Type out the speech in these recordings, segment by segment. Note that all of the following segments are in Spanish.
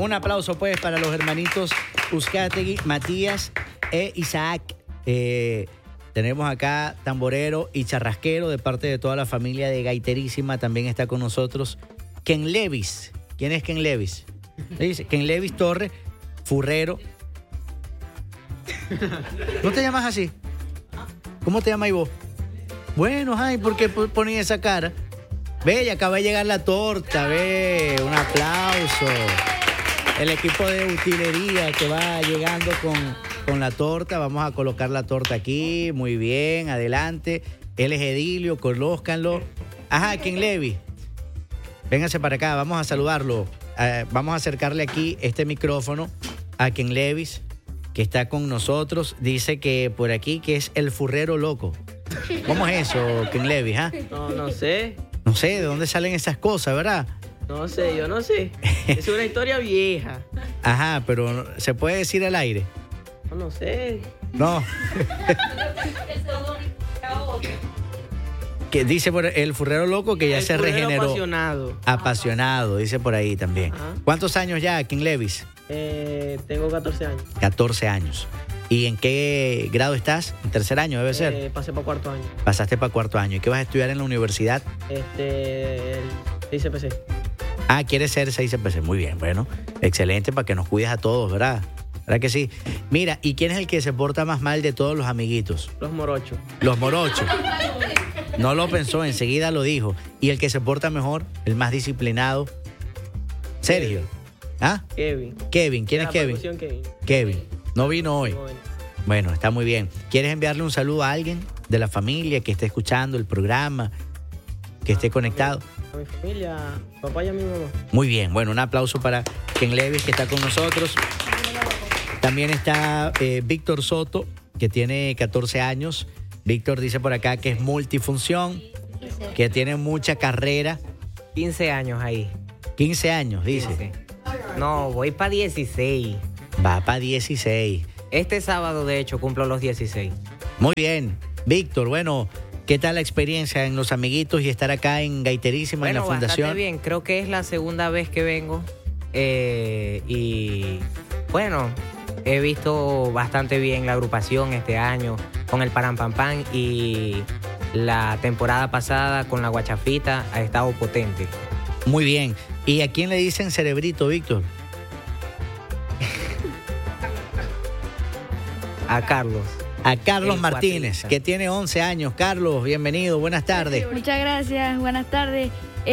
Un aplauso pues para los hermanitos Uzcategui, Matías e Isaac. Tenemos acá tamborero y charrasquero de parte de toda la familia de Gaiterísima. También está con nosotros Ken Levis. ¿Quién es Ken Levis? Dice Ken Levis Torres, furrero. ¿No te llamas así? ¿Cómo te llamas vos? Bueno, ay, ¿por qué pones esa cara? Ve, y acaba de llegar la torta, ve, un aplauso. El equipo de utilería que va llegando con la torta. Vamos a colocar la torta aquí, muy bien, adelante. Él es Edilio, conózcanlo. Ajá, Ken Levi. Vénganse para acá, vamos a saludarlo. Vamos a acercarle aquí este micrófono a Ken Levis, que está con nosotros. Dice que por aquí que es el furrero loco. ¿Cómo es eso, Ken Levis? No sé. No sé, ¿de dónde salen esas cosas, verdad? No sé, yo no sé. Es una historia vieja. Ajá, pero ¿se puede decir al aire? No sé. No. Que dice por el furrero loco que ya se regeneró. Apasionado, dice por ahí también. Ajá. ¿Cuántos años ya, Ken Levis? Tengo 14 años. 14 años. ¿Y en qué grado estás? ¿En tercer año debe ser? Pasé para cuarto año. Pasaste para cuarto año. ¿Y qué vas a estudiar en la universidad? El ICPC. Ah, quieres ser 6CPC. Muy bien, bueno. Excelente para que nos cuides a todos, ¿verdad? ¿Verdad que sí? Mira, ¿y quién es el que se porta más mal de todos los amiguitos? Los morochos. Los morochos. No lo pensó, enseguida lo dijo. ¿Y el que se porta mejor? El más disciplinado. Sergio. ¿Ah? Kevin. Kevin. ¿Quién es Kevin? Kevin. No vino hoy. Bueno, está muy bien. ¿Quieres enviarle un saludo a alguien de la familia que esté escuchando el programa, que esté conectado? A mi familia, papá y a mi mamá. Muy bien. Bueno, un aplauso para Ken Levis, que está con nosotros. También está Víctor Soto, que tiene 14 años. Víctor dice por acá que es multifunción, que tiene mucha carrera. 15 años ahí. 15 años, dice. 15. No, voy para 16. Va para 16. Este sábado, de hecho, cumplo los 16. Muy bien. Víctor, bueno, ¿qué tal la experiencia en Los Amiguitos y estar acá en Gaiterísima, en la fundación? Bastante bien. Creo que es la segunda vez que vengo. Y bueno, he visto bastante bien la agrupación este año con el Param Pam Pam, y la temporada pasada con la Guachafita ha estado potente. Muy bien. ¿Y a quién le dicen cerebrito, Víctor? A Carlos. A Carlos Martínez, que tiene 11 años. Carlos, bienvenido, buenas tardes. Muchas gracias, buenas tardes.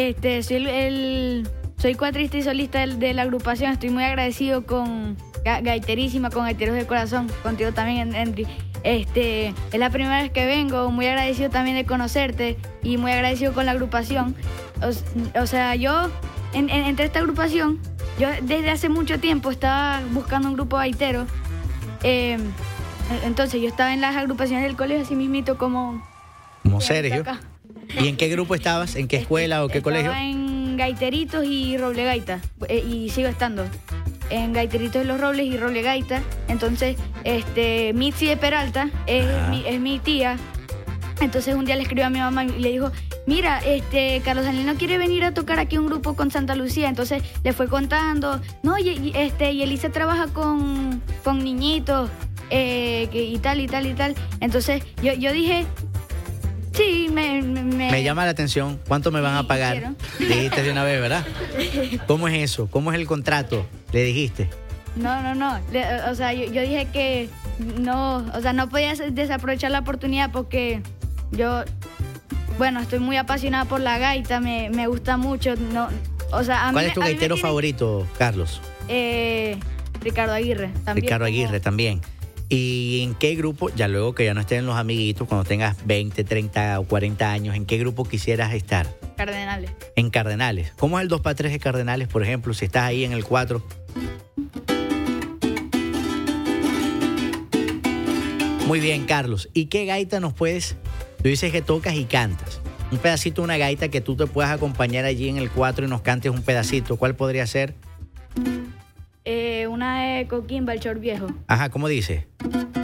Soy cuatrista y solista de la agrupación. Estoy muy agradecido con Gaiterísima, con Gaiteros de Corazón, contigo también, Henry. Es la primera vez que vengo, muy agradecido también de conocerte y muy agradecido con la agrupación. O sea, yo entre esta agrupación, yo desde hace mucho tiempo estaba buscando un grupo gaitero. Entonces yo estaba en las agrupaciones del colegio así mismito como Sergio. ¿Y en qué grupo estabas? ¿En qué escuela o qué colegio? Estaba en Gaiteritos y Roble Gaita, y sigo estando en Gaiteritos de los Robles y Roble Gaita. Entonces, Mitzi de Peralta es mi tía. Entonces un día le escribió a mi mamá y le dijo: mira, Carlos Daniel no quiere venir a tocar aquí un grupo con Santa Lucía. Entonces le fue contando, no, y Elisa trabaja con niñitos, y tal. Entonces yo dije, sí, me llama la atención. ¿Cuánto me van a pagar? Dijiste de una vez, ¿verdad? ¿Cómo es eso? ¿Cómo es el contrato? ¿Le dijiste? No. O sea, yo dije que no, o sea, no podía desaprovechar la oportunidad porque yo, bueno, estoy muy apasionada por la gaita, me gusta mucho. No, o sea, ¿cuál es tu gaitero favorito, Carlos? Ricardo Aguirre también. Ricardo Aguirre también. ¿Y en qué grupo, ya luego que ya no estén en Los Amiguitos, cuando tengas 20, 30 o 40 años, en qué grupo quisieras estar? Cardenales. En Cardenales. ¿Cómo es el 2x3 de Cardenales, por ejemplo, si estás ahí en el 4? Muy bien, Carlos. ¿Y qué gaita nos puedes? Tú dices que tocas y cantas. Un pedacito de una gaita que tú te puedas acompañar allí en el 4 y nos cantes un pedacito. ¿Cuál podría ser? Una de Coquimba, el Chor Viejo. Ajá, ¿cómo dice?